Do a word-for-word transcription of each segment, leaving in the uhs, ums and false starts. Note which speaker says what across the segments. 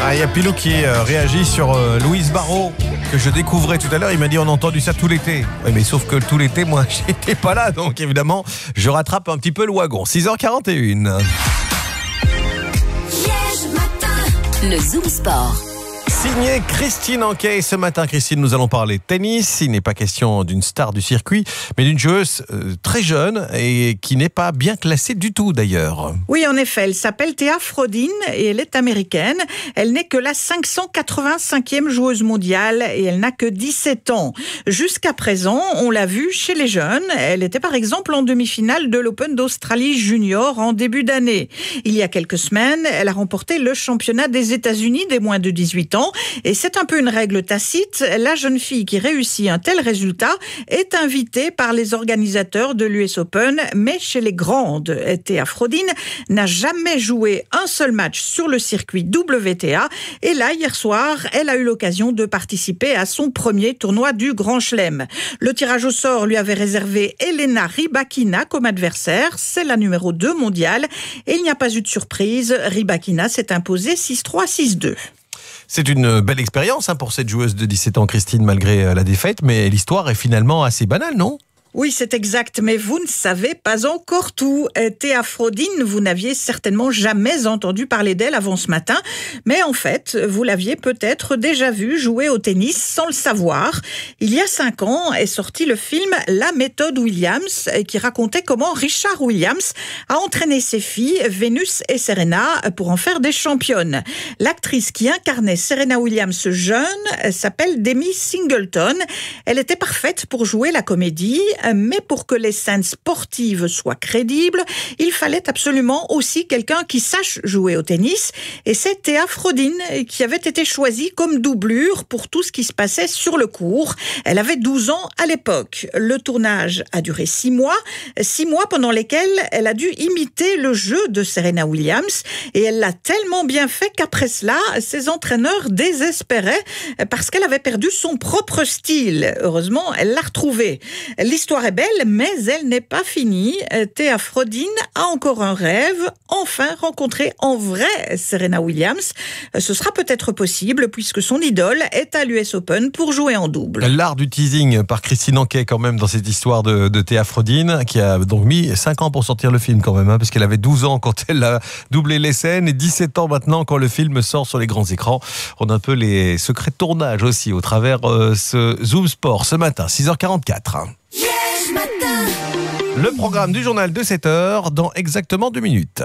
Speaker 1: Ah, il y a Pilou qui euh, réagit sur euh, Louise Barrault, que je découvrais tout à l'heure. Il m'a dit on a entendu ça tout l'été. Oui, mais sauf que tout l'été, moi, j'étais pas là. Donc évidemment, je rattrape un petit peu le wagon. six heures quarante et une.
Speaker 2: Le Zoom Sport.
Speaker 1: Signé Christine Anquet. Ce matin, Christine, nous allons parler tennis. Il n'est pas question d'une star du circuit, mais d'une joueuse euh, très jeune et qui n'est pas bien classée du tout d'ailleurs.
Speaker 3: Oui, en effet, elle s'appelle Thea Frodin et elle est américaine. Elle n'est que la cinq cent quatre-vingt-cinquième joueuse mondiale et elle n'a que dix-sept ans. Jusqu'à présent, on l'a vue chez les jeunes. Elle était par exemple en demi-finale de l'Open d'Australie Junior en début d'année. Il y a quelques semaines, elle a remporté le championnat des États-Unis des moins de dix-huit ans. Et c'est un peu une règle tacite. La jeune fille qui réussit un tel résultat est invitée par les organisateurs de l'U S Open, mais chez les grandes. Thea Frodin n'a jamais joué un seul match sur le circuit W T A. Et là, hier soir, elle a eu l'occasion de participer à son premier tournoi du Grand Chelem. Le tirage au sort lui avait réservé Elena Rybakina comme adversaire. C'est la numéro deux mondiale. Et il n'y a pas eu de surprise. Rybakina s'est imposée six trois, six deux.
Speaker 1: C'est une belle expérience hein, pour cette joueuse de dix-sept ans, Christine, malgré la défaite, mais l'histoire est finalement assez banale, non ?
Speaker 3: Oui, c'est exact, mais vous ne savez pas encore tout. Thea Frodin, vous n'aviez certainement jamais entendu parler d'elle avant ce matin, mais en fait, vous l'aviez peut-être déjà vue jouer au tennis sans le savoir. Il y a cinq ans est sorti le film La méthode Williams, qui racontait comment Richard Williams a entraîné ses filles, Venus et Serena, pour en faire des championnes. L'actrice qui incarnait Serena Williams jeune s'appelle Demi Singleton. Elle était parfaite pour jouer la comédie, mais pour que les scènes sportives soient crédibles, il fallait absolument aussi quelqu'un qui sache jouer au tennis. Et c'est Thea Frodin qui avait été choisie comme doublure pour tout ce qui se passait sur le court. Elle avait douze ans à l'époque. Le tournage a duré six mois, six mois pendant lesquels elle a dû imiter le jeu de Serena Williams. Et elle l'a tellement bien fait qu'après cela, ses entraîneurs désespéraient parce qu'elle avait perdu son propre style. Heureusement, elle l'a retrouvé. L'histoire est belle, mais elle n'est pas finie. Thea Frodin a encore un rêve, enfin rencontrer en vrai Serena Williams. Ce sera peut-être possible puisque son idole est à l'U S Open pour jouer en double.
Speaker 1: L'art du teasing par Christine Anquet quand même dans cette histoire de, de Thea Frodin, qui a donc mis cinq ans pour sortir le film quand même, hein, parce qu'elle avait douze ans quand elle a doublé les scènes et dix-sept ans maintenant quand le film sort sur les grands écrans. On a un peu les secrets de tournage aussi au travers euh, ce Zoom Sport ce matin, six heures quarante-quatre. Le programme du journal de sept heures dans exactement deux minutes.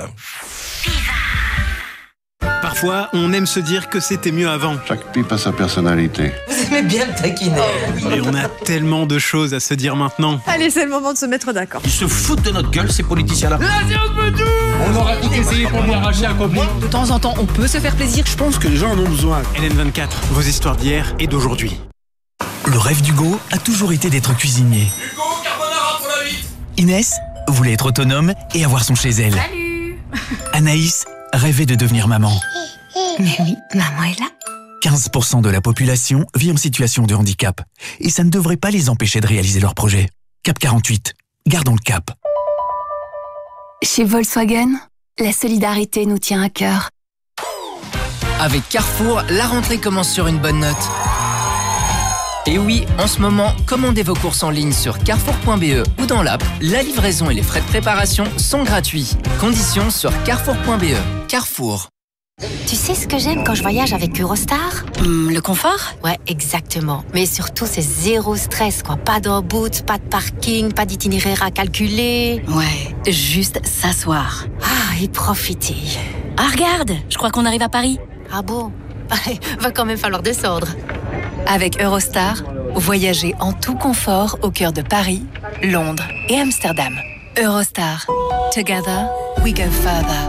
Speaker 4: Parfois, on aime se dire que c'était mieux avant.
Speaker 5: Chaque pipe a sa personnalité.
Speaker 6: Vous aimez bien le taquiner.
Speaker 4: Et on a tellement de choses à se dire maintenant.
Speaker 7: Allez, c'est le moment de se mettre d'accord.
Speaker 8: Ils se foutent de notre gueule, ces politiciens-là.
Speaker 9: On aura tout essayé pour lui arracher un copain.
Speaker 7: De temps en temps, on peut se faire plaisir.
Speaker 9: Je pense que les gens en ont besoin.
Speaker 4: L N vingt-quatre, vos histoires d'hier et d'aujourd'hui.
Speaker 10: Le rêve d'Hugo a toujours été d'être cuisinier.
Speaker 9: Hugo, carbonara pour la vite.
Speaker 10: Inès voulait être autonome et avoir son chez elle.
Speaker 7: Salut.
Speaker 10: Anaïs rêvait de devenir maman.
Speaker 2: Mais oui, maman est là.
Speaker 10: quinze pour cent de la population vit en situation de handicap. Et ça ne devrait pas les empêcher de réaliser leurs projets. Cap quarante-huit, gardons le cap.
Speaker 2: Chez Volkswagen, la solidarité nous tient à cœur.
Speaker 6: Avec Carrefour, la rentrée commence sur une bonne note. Et oui, en ce moment, commandez vos courses en ligne sur carrefour point b e ou dans l'app. La livraison et les frais de préparation sont gratuits. Conditions sur carrefour point b e. Carrefour.
Speaker 2: Tu sais ce que j'aime quand je voyage avec Eurostar ? Hum, le confort ? Ouais, exactement. Mais surtout, c'est zéro stress, quoi. Pas d'embout, pas de parking, pas d'itinéraire à calculer.
Speaker 11: Ouais, juste s'asseoir.
Speaker 2: Ah, et profiter.
Speaker 11: Ah, regarde, je crois qu'on arrive à Paris.
Speaker 2: Ah bon ? Va quand même falloir descendre.
Speaker 11: Avec Eurostar, voyagez en tout confort au cœur de Paris, Londres et Amsterdam. Eurostar. Together, we go further.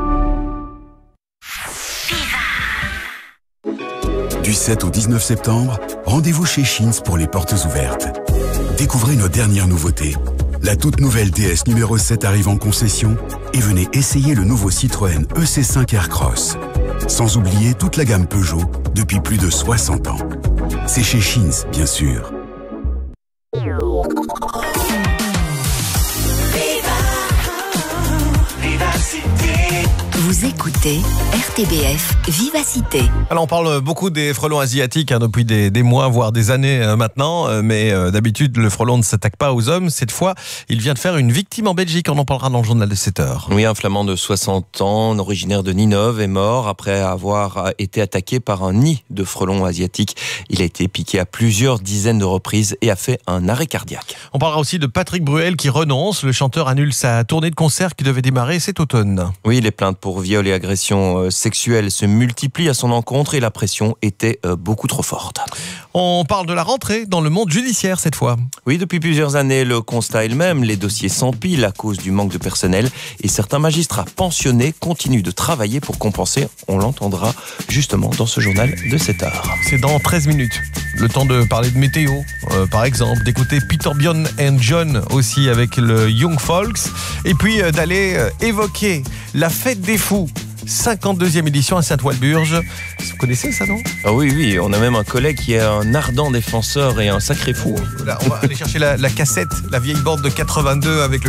Speaker 12: Du sept au dix-neuf septembre, rendez-vous chez Sheins pour les portes ouvertes. Découvrez nos dernières nouveautés. La toute nouvelle D S numéro sept arrive en concession et venez essayer le nouveau Citroën E C cinq Aircross. Sans oublier toute la gamme Peugeot depuis plus de soixante ans. C'est chez Sheins, bien sûr.
Speaker 2: Vous écoutez
Speaker 13: écoutez R T B F Vivacité.
Speaker 1: Alors on parle beaucoup des frelons asiatiques hein, depuis des, des mois, voire des années euh, maintenant, euh, mais euh, d'habitude le frelon ne s'attaque pas aux hommes. Cette fois, il vient de faire une victime en Belgique, on en parlera dans le journal de sept heures.
Speaker 14: Oui, un flamand de soixante ans, originaire de Ninove, est mort après avoir été attaqué par un nid de frelons asiatiques. Il a été piqué à plusieurs dizaines de reprises et a fait un arrêt cardiaque.
Speaker 1: On parlera aussi de Patrick Bruel qui renonce. Le chanteur annule sa tournée de concert qui devait démarrer cet automne.
Speaker 14: Oui, les plaintes pour viol et agression sexuelle se multiplient à son encontre et la pression était beaucoup trop forte.
Speaker 1: On parle de la rentrée dans le monde judiciaire cette fois.
Speaker 14: Oui, depuis plusieurs années, le constat est le même. Les dossiers s'empilent à cause du manque de personnel et certains magistrats pensionnés continuent de travailler pour compenser. On l'entendra justement dans ce journal de sept heures.
Speaker 1: C'est dans treize minutes. Le temps de parler de météo, euh, par exemple, d'écouter Peter Bjorn and John aussi avec le Young Folks, et puis euh, d'aller euh, évoquer la fête des fous, cinquante-deuxième édition à Saint-Walburge. Vous connaissez ça, non ?
Speaker 14: Ah oui, oui, on a même un collègue qui est un ardent défenseur et un sacré fou.
Speaker 1: Voilà, on va aller chercher la, la cassette, la vieille bande de quatre-vingt-deux avec le